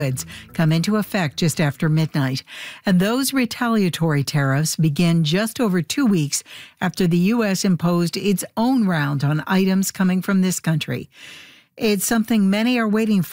goods come into effect just after midnight. And those retaliatory tariffs begin just over 2 weeks after the U.S. imposed its own round on items coming from this country. It's something many are waiting for.